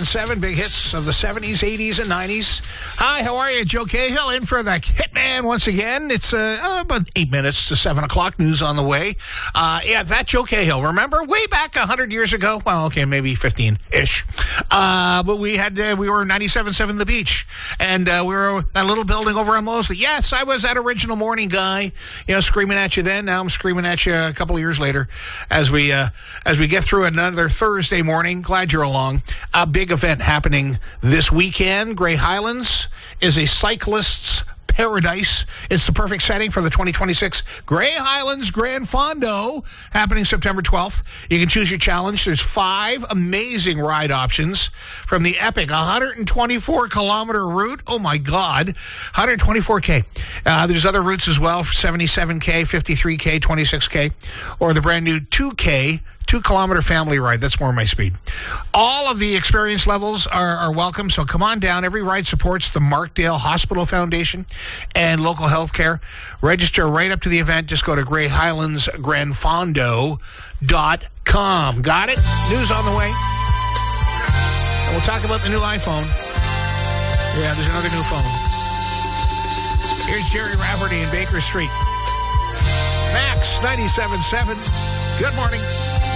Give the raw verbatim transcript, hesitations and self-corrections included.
ninety-seven seven, big hits of the seventies, eighties, and nineties. Hi, how are you? Joe Cahill in for the Hitman once again. It's uh, uh, about eight minutes to seven o'clock. News on the way. Uh, yeah, that Joe Cahill. Remember way back one hundred years ago? Well, okay, maybe fifteen-ish. Uh, but we had uh, we were ninety-seven seven The Beach, and uh, we were that little building over on Mosley. Yes, I was that original morning guy, you know, screaming at you then. Now I'm screaming at you a couple of years later as we uh, as we get through another Thursday morning. Glad you're along. A big event happening this weekend. Grey Highlands is a cyclist's paradise. It's the perfect setting for the twenty twenty-six Grey Highlands Grand Fondo happening September twelfth. You can choose your challenge. There's five amazing ride options from the epic one hundred twenty-four kilometer route. Oh my God, one hundred twenty-four K. Uh, there's other routes as well, seventy-seven K, fifty-three K, twenty-six K, or the brand new two K two kilometer family ride. That's more my speed. All of the experience levels are, are welcome, so come on down. Every ride supports the Markdale Hospital Foundation and local health care. Register right up to the event. Just go to grey highlands grand fondo dot com. Got it? News on the way. And we'll talk about the new iPhone. Yeah, there's another new phone. Here's Jerry Rafferty in Baker Street. Max ninety-seven seven. Good morning.